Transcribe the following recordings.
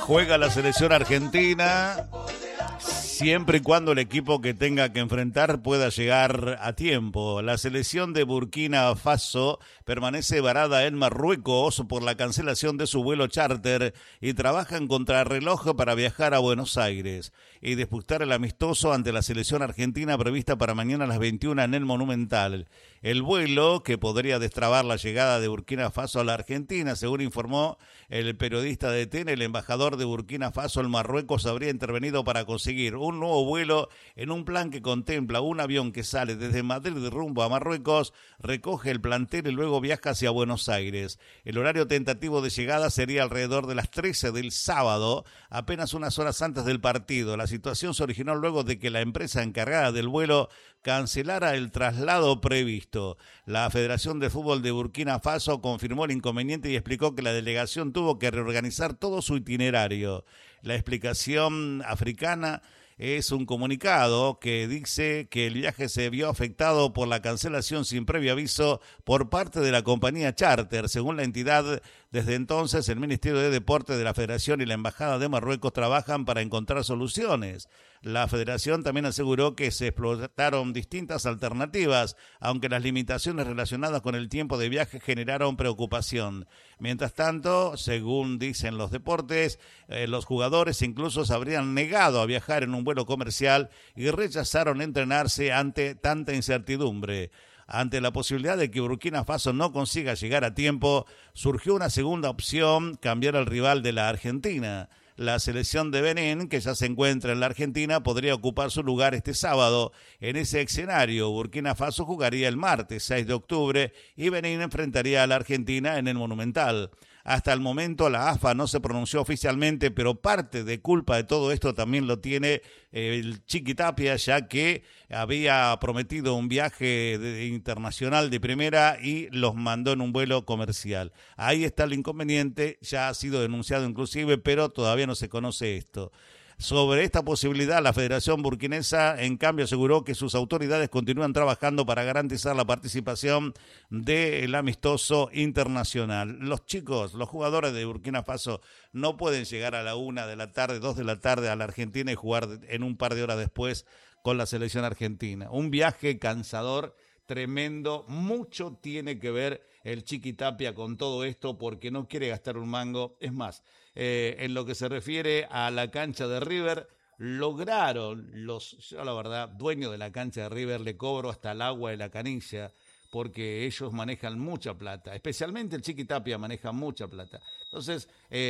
Juega la selección argentina siempre y cuando el equipo que tenga que enfrentar pueda llegar a tiempo. La selección de Burkina Faso permanece varada en Marruecos por la cancelación de su vuelo charter y trabaja en contrarreloj para viajar a Buenos Aires y disputar el amistoso ante la selección argentina prevista para mañana a las 21 en el Monumental. El vuelo, que podría destrabar la llegada de Burkina Faso a la Argentina, según informó el periodista de TN, el embajador de Burkina Faso en Marruecos habría intervenido para conseguir un nuevo vuelo en un plan que contempla un avión que sale desde Madrid rumbo a Marruecos, recoge el plantel y luego viaja hacia Buenos Aires. El horario tentativo de llegada sería alrededor de las 13 del sábado, apenas unas horas antes del partido. La situación se originó luego de que la empresa encargada del vuelo cancelara el traslado previsto. La Federación de Fútbol de Burkina Faso confirmó el inconveniente y explicó que la delegación tuvo que reorganizar todo su itinerario. La explicación africana es un comunicado que dice que el viaje se vio afectado por la cancelación sin previo aviso por parte de la compañía charter. Según la entidad, desde entonces el Ministerio de Deportes de la Federación y la Embajada de Marruecos trabajan para encontrar soluciones. La Federación también aseguró que se explotaron distintas alternativas, aunque las limitaciones relacionadas con el tiempo de viaje generaron preocupación. Mientras tanto, según dicen los deportes, los jugadores incluso se habrían negado a viajar en un vuelo comercial y rechazaron entrenarse ante tanta incertidumbre. Ante la posibilidad de que Burkina Faso no consiga llegar a tiempo, surgió una segunda opción: cambiar al rival de la Argentina. La selección de Benín, que ya se encuentra en la Argentina, podría ocupar su lugar este sábado. En ese escenario, Burkina Faso jugaría el martes 6 de octubre y Benín enfrentaría a la Argentina en el Monumental. Hasta el momento la AFA no se pronunció oficialmente, pero parte de culpa de todo esto también lo tiene el Chiqui Tapia, ya que había prometido un viaje internacional de primera y los mandó en un vuelo comercial. Ahí está el inconveniente, ya ha sido denunciado inclusive, pero todavía no se conoce esto. Sobre esta posibilidad, la Federación Burkinesa, en cambio, aseguró que sus autoridades continúan trabajando para garantizar la participación del amistoso internacional. Los chicos, los jugadores de Burkina Faso no pueden llegar a la 1 de la tarde, 2 de la tarde a la Argentina y jugar en un par de horas después con la selección argentina. Un viaje cansador, tremendo. Mucho tiene que ver el Chiqui Tapia con todo esto porque no quiere gastar un mango. Es más, en lo que se refiere a la cancha de River, lograron yo la verdad, dueño de la cancha de River, le cobro hasta el agua de la canilla porque ellos manejan mucha plata, especialmente el Chiqui Tapia maneja mucha plata. Entonces,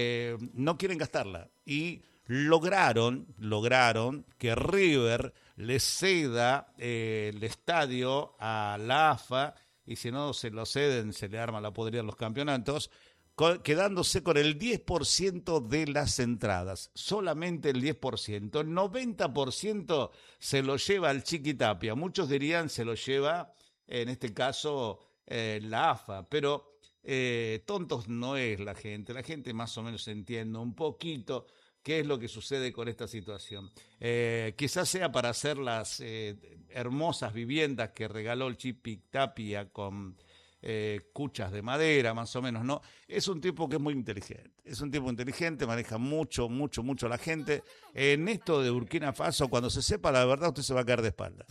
no quieren gastarla y lograron que River le ceda el estadio a la AFA, y si no se lo ceden se le arma la podrida en los campeonatos, quedándose con el 10% de las entradas, solamente el 10%, el 90% se lo lleva el Chiqui Tapia, muchos dirían se lo lleva, en este caso, la AFA, pero tontos no es la gente más o menos entiende un poquito qué es lo que sucede con esta situación. Quizás sea para hacer las hermosas viviendas que regaló el Chiqui Tapia con cuchas de madera, más o menos, ¿no? Es un tipo que es muy inteligente, maneja mucho la gente. En esto de Burkina Faso, cuando se sepa la verdad, usted se va a caer de espalda.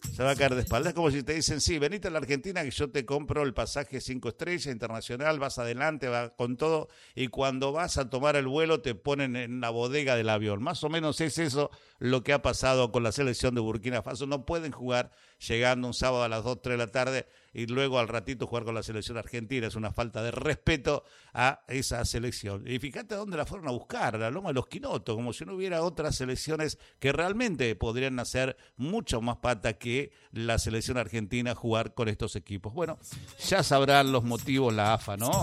Es como si te dicen, sí, venite a la Argentina que yo te compro el pasaje 5 estrellas internacional, vas adelante, vas con todo, y cuando vas a tomar el vuelo te ponen en la bodega del avión. Más o menos es eso lo que ha pasado con la selección de Burkina Faso. No pueden jugar llegando un sábado a las 2, 3 de la tarde y luego al ratito jugar con la selección argentina. Es una falta de respeto a esa selección. Y fíjate dónde la fueron a buscar, a la Loma de los Quinotos, como si no hubiera otras selecciones que realmente podrían hacer mucho más pata que la selección argentina jugar con estos equipos. Bueno, ya sabrán los motivos la AFA, ¿no?